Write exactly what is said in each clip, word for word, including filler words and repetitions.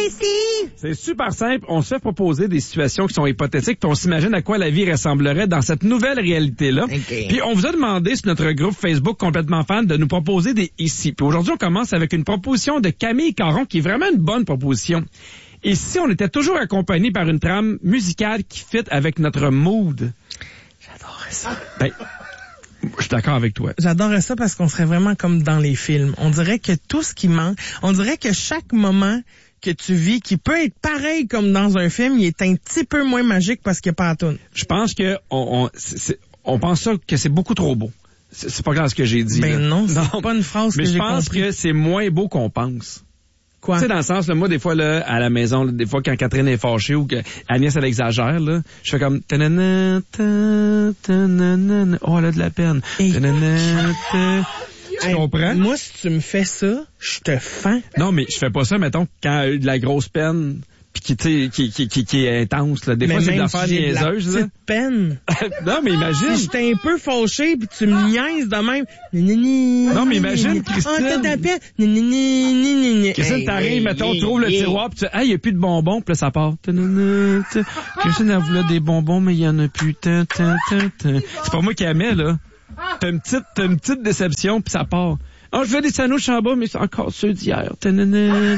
Steve! C'est super simple. On se fait proposer des situations qui sont hypothétiques, puis on s'imagine à quoi la vie ressemblerait dans cette nouvelle réalité-là. Okay. Puis on vous a demandé sur notre groupe Facebook complètement fan de nous proposer des ici. Puis aujourd'hui, on commence avec une proposition de Camille Caron qui est vraiment une bonne proposition. Et si on était toujours accompagné par une trame musicale qui fit avec notre mood? J'adorerais ça. Ben, je suis d'accord avec toi. J'adorerais ça parce qu'on serait vraiment comme dans les films. On dirait que tout ce qui manque, on dirait que chaque moment que tu vis, qui peut être pareil comme dans un film, il est un petit peu moins magique parce qu'il n'y a pas à tourner. Je pense que on, on, c'est, c'est, on pense ça que c'est beaucoup trop beau. C'est, c'est pas grave ce que j'ai dit. Ben là. non, c'est non, pas une phrase que j'ai compris. Mais je pense que c'est moins beau qu'on pense. Quoi? Tu sais, dans le sens, là, moi, des fois, là, à la maison, là, des fois, quand Catherine est fâchée ou que Agnès, elle exagère, là, je fais comme... Ta-na-na, ta, ta-na-na, oh, elle a de la peine. Ta-na-na, ta. Tu hey, comprends? Moi, si tu me fais ça, je te fends. Non, mais je fais pas ça, mettons, quand elle a eu de la grosse peine, puis qui, tu sais, qui, qui, qui, qui est intense, là. Des mais fois, c'est de si l'affaire niaiseuse, là. là. peine. Non, mais imagine. Si j'étais un peu fâché puis tu me niaises de même. Ni, non, mais imagine, Christine. Oh, t'as de la peine. Ni, ni, ni, ni, ni, ni. Christine, hey, t'arrives, hey, mettons, hey, tu trouves le hey. tiroir, puis tu dis, hey, il n'y a plus de bonbons, puis là, ça part. Christine, elle voulait des bonbons, mais il y en a plus. C'est pas moi qui aimais, là. T'as une petite, t'as une petite déception, puis ça part. Oh, je veux des sandwichs en bas, mais c'est encore ceux d'hier. T'imagines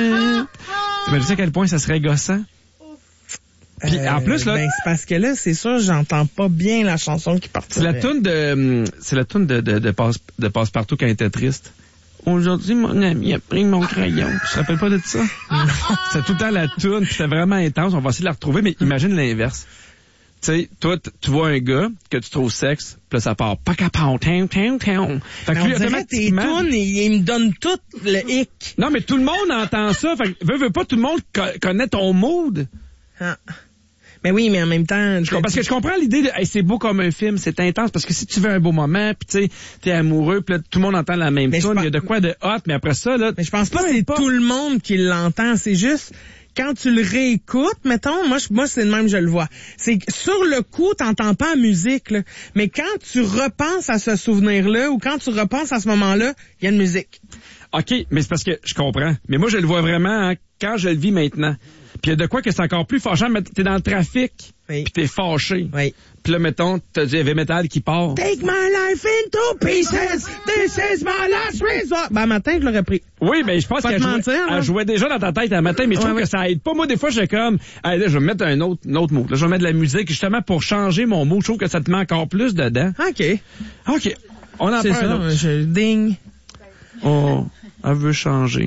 à quel point ça serait gossant? Puis Euh, en plus, là... Ben, c'est parce que là, c'est sûr, j'entends pas bien la chanson qui part. C'est la toune de... C'est la toune de, de, de, passe, de Passe-Partout quand elle était triste. Aujourd'hui, mon ami a pris mon crayon. Tu te rappelles pas de ça? Non. C'est tout le temps la toune, puis c'était vraiment intense. On va essayer de la retrouver, mais imagine l'inverse. Tu sais, toi, tu vois un gars que tu trouves sexe, puis là, ça part « Pacapon, town, town, town ». Fait que lui, automatiquement... tes tunes, il, il me donne tout le hic. Non, mais tout le monde entend ça. Fait que, veux, veux pas, tout le monde co- connaît ton mood. Ah. Mais oui, mais en même temps... Je, parce que je comprends l'idée de hey, c'est beau comme un film, c'est intense, parce que si tu veux un beau moment, puis tu sais, t'es amoureux, puis tout le monde entend la même tune, il y a de quoi de hot, mais après ça, là... Mais je pense pas que c'est pas... tout le monde qui l'entend, c'est juste... Quand tu le réécoutes, mettons, moi, je, moi c'est le même, je le vois. C'est que sur le coup, t'entends pas la musique, là. Mais quand tu repenses à ce souvenir-là, ou quand tu repenses à ce moment-là, il y a une musique. OK, mais c'est parce que je comprends. Mais moi, je le vois vraiment hein, quand je le vis maintenant. Puis il y a de quoi que c'est encore plus fâchant, mais t'es dans le trafic, oui. Puis t'es fâché. Oui. Puis là, mettons, t'as du heavy metal qui part. Take my life into pieces, this is my last resort. Ben, matin, je l'aurais pris. Oui, mais je pense Pas qu'elle jouait, mentir, elle jouait déjà dans ta tête un matin, mais je ouais, trouve ouais. que ça aide pas. Moi, des fois, j'ai comme, allez, là, je vais mettre un autre, un autre mot. Là, je vais mettre de la musique, justement, pour changer mon mot. Je trouve que ça te met encore plus dedans. OK. OK. On en C'est prend ça, un autre. je ding. Oh, elle veut changer.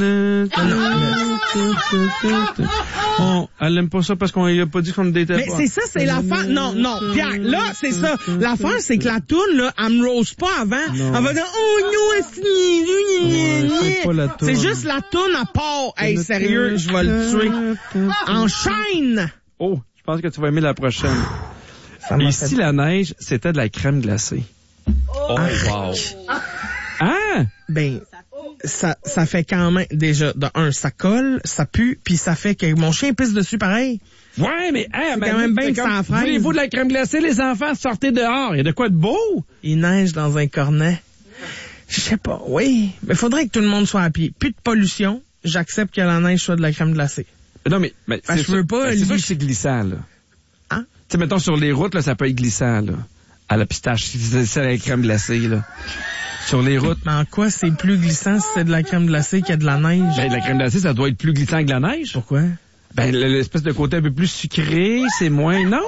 Oh, elle aime pas ça parce qu'on lui a pas dit qu'on ne datait Mais pas. c'est ça, c'est l'affaire. Non, non, Pierre, là, c'est ça. L'affaire, c'est que la toune, là, elle me rose pas avant. Non. Elle va dire, oh, non, c'est Ouais, c'est pas la toune. C'est juste la toune à part. Hey, sérieux, je vais le tuer. Enchaîne! Oh, je pense que tu vas aimer la prochaine. Ça m'a Et fait- si la neige, c'était de la crème glacée? Oh, wow. Ah! Ben, ça, ça fait quand même, déjà, de un, ça colle, ça pue, puis ça fait que mon chien pisse dessus pareil. Ouais, mais, hey, quand même bien que ça en fraise. Voulez-vous de la crème glacée, les enfants? Sortez dehors. Il y a de quoi de beau? Il neige dans un cornet. Je sais pas, oui. Mais faudrait que tout le monde soit à pied. Plus de pollution. J'accepte que la neige soit de la crème glacée. Non, mais, mais Ben, c'est je veux ça- pas, ben, c'est lui- sûr que c'est glissant, là. Hein? Tu sais, mettons, sur les routes, là, ça peut être glissant, là. À la pistache, si c'est c'est la crème glacée, là. Sur les routes. Mais en quoi c'est plus glissant si c'est de la crème glacée qu'il y a de la neige? Ben, la crème glacée, ça doit être plus glissant que la neige. Pourquoi? Ben, l'espèce de côté un peu plus sucré, c'est moins, non?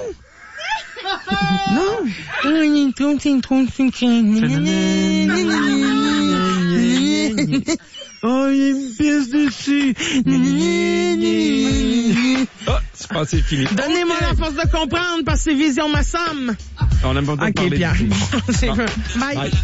Non. Oh, il me pisse dessus. Ah, je pense que c'est fini. Donnez-moi la force de comprendre parce que c'est Vision Massam. On aime pas Ok, parler de Pierre. fini. Bon, c'est Bon. bon. Bye. Bye.